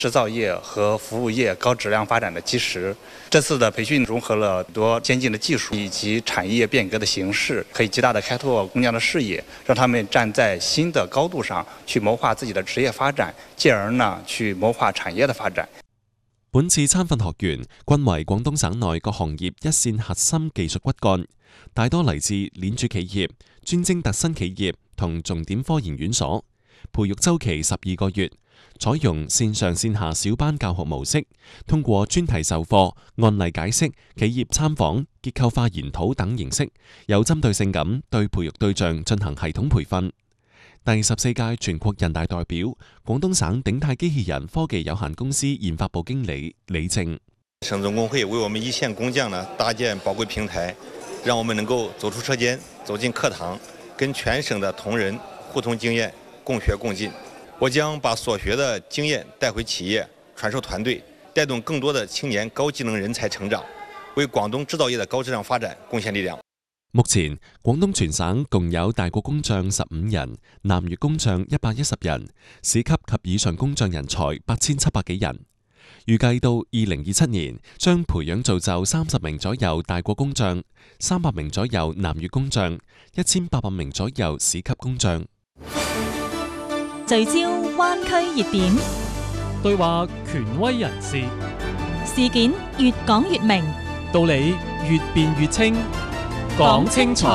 制造业和服务业高质量发展的基石。这次的培训融合了很多先进的技术以及产业变革的形式，可以极大的开拓工匠的视野，让他們站在新的高度上去謀劃自己的職業發展，進而呢去謀劃產業的發展。 本次參訓學員均為廣東省內各行業一線核心技術骨幹，大多嚟自鏈主企業、專精特新企業同重點科研院所，培育週期12個月。採用線上線下小班教學模式，通過專題授課、案例解釋、企業參訪、結構化研討等形式，有針對性咁對培育對象進行系統培訓。第14屆全國人大代表、廣東省鼎泰機器人科技有限公司研發部經理李正。 省總工會為我們一線工匠呢搭建寶貴平台，讓我們能夠走出車間，走進課堂，跟全省的同仁互通經驗，共學共進。我將把所學的經驗帶回企業，傳授團隊，帶動更多的青年高技能人才成長，為廣東製造業的高質量發展貢獻力量。 目前，廣東全省共有大國工匠15人，南粵工匠110人，市級及以上工匠人才8700幾人。預計到2027年，將培養造就30名左右大國工匠，300名左右南粵工匠，1800名左右市級工匠。 聚焦灣區熱點， 對話權威人士， 事件越講越明， 道理越辯越清，講清楚。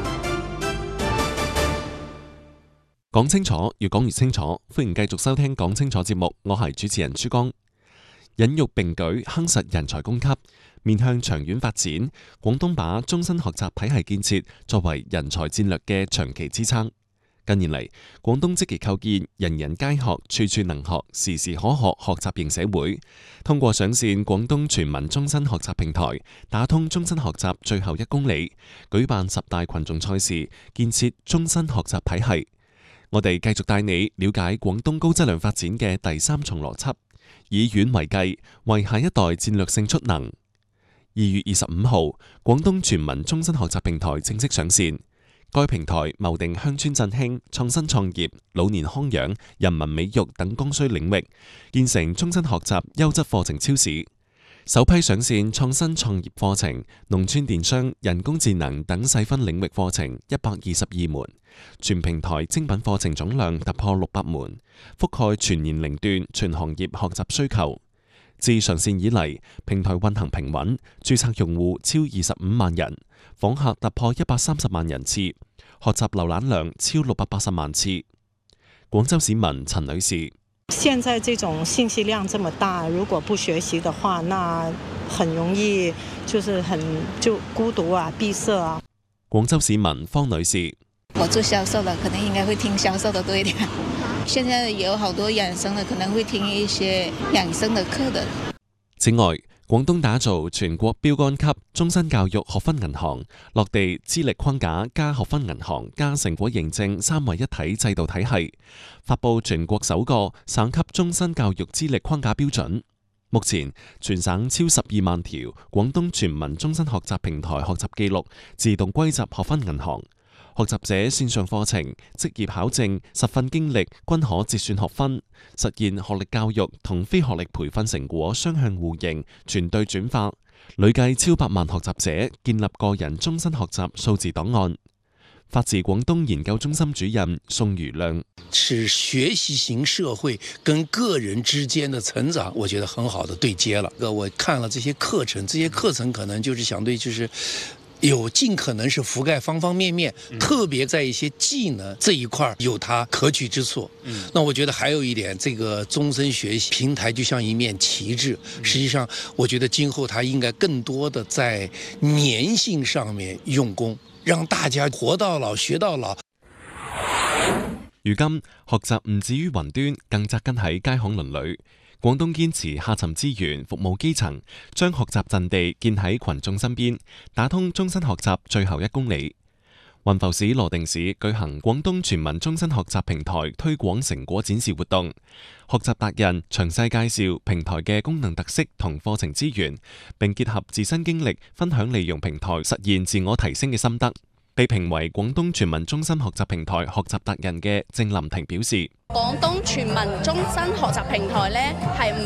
講清楚，越講越清楚。歡迎繼續收聽講清楚節目，我係主持人朱江。引育並舉，夯實人才供給，面向長遠發展，廣東把終身學習體系建設作為人才戰略嘅長期支撐。近年嚟，廣東積極構建人人皆學、處處能學、時時可學學習型社會，通過上線廣東全民終身學習平台，打通終身學習最後1公里，舉辦10大群眾賽事，建設終身學習體系。我哋繼續帶你了解廣東高質量發展嘅第3重邏輯，以遠為計，為下一代戰略性出能。2月25號，廣東全民終身學習平台正式上線。該平台謀定鄉村振興、創新創業、老年康養、人民美育等剛需領域，建成終身學習優質課程超市。首批上線創新創業課程、農村電商、人工智能等細分領域課程122門，全平台精品課程總量突破600門，覆蓋全年齡段、全行業學習需求。自上線以嚟，平台運行平穩，註冊用戶超25萬人，訪客突破130萬人次，學習瀏覽量超680萬次。廣州市民陳女士： 現在這種信息量這麼大，如果不學習的話，那很容易就孤獨啊、閉塞啊。 廣州市民方女士： 我做銷售的，可能應該會聽銷售的多一點。現在有好多養生的，可能會聽一些養生的課的。 此外，廣東打造全國標杆級終身教育學分銀行，落地資歷框架加學分銀行加成果認證3位一體制度體系，發佈全國首個省級終身教育資歷框架標準。目前，全省超12萬條廣東全民終身學習平台學習記錄自動歸集學分銀行。學習者線上課程、職業考證、實訓經歷均可折算學分，實現學歷教育同非學歷培訓成果雙向互認、全對轉化。累計超100萬學習者建立個人終身學習數字檔案。法治廣東研究中心主任宋瑜亮： 是學習型社會跟個人之間的成長，我覺得很好的對接了。我看了這些課程，這些課程可能就是相對有盡可能是覆蓋方方面面，特別在一些技能這一塊有它可取之處。那我覺得還有一點，這個終身學習平台就像一面旗幟，實際上我覺得今後它應該更多的在粘性上面用功，讓大家活到老學到老。 如今學習唔止於雲端，更扎根喺街巷鄰里。廣東堅持下沉資源服務基層，將學習陣地建喺群眾身邊，打通終身學習最後1公里。雲浮市羅定市舉行廣東全民終身學習平台推廣成果展示活動，學習達人詳細介紹平台嘅功能特色同課程資源，並結合自身經歷分享利用平台實現自我提升嘅心得。 被評為廣東全民終身學習平台學習達人嘅鄭林婷表示： 廣東全民終身學習平台呢係